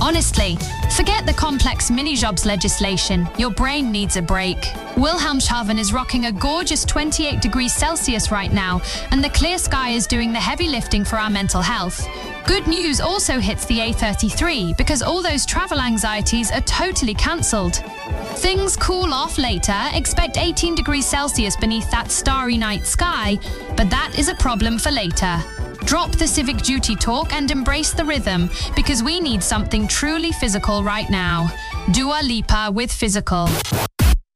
Honestly, forget the complex mini-jobs legislation. Your brain needs a break. Wilhelmshaven is rocking a gorgeous 28 degrees Celsius right now, and the clear sky is doing the heavy lifting for our mental health. Good news also hits the A33 because all those travel anxieties are totally cancelled. Things cool off later. Expect 18 degrees Celsius beneath that starry night sky, but that is a problem for later. Drop the civic duty talk and embrace the rhythm, because we need something truly physical right now. Dua Lipa with Physical.